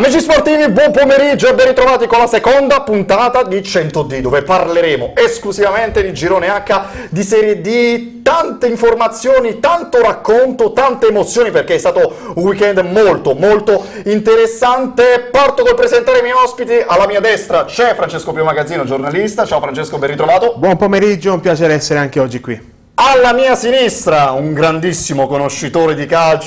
Amici sportivi, buon pomeriggio e ben ritrovati con la seconda puntata di 100D, dove parleremo esclusivamente di Girone H, di Serie D, tante informazioni, tanto racconto, tante emozioni, perché è stato un weekend molto interessante. Parto col presentare i miei ospiti. Alla mia destra c'è Francesco Pio Magazzino, giornalista. Ciao Francesco, ben ritrovato. Buon pomeriggio, un piacere essere anche oggi qui. Alla mia sinistra un grandissimo conoscitore di calcio,